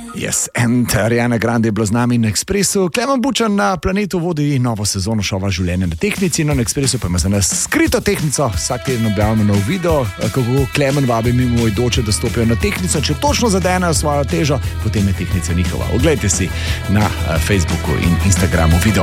Yes, and Ariana Grande je bila z nami na Ekspresu. Klemen Bučan na Planetu vodi novo sezono šova Življenje na tehtnici, no na Ekspresu pa ima za nas skrito tehtnico. Vsak teden objavljamo nov video, kako Klemen vabi mimoidoče, da stopijo na tehtnico. Če točno zadenejo svojo težo, potem je tehtnica njihova. Oglejte si na Facebooku in Instagramu video.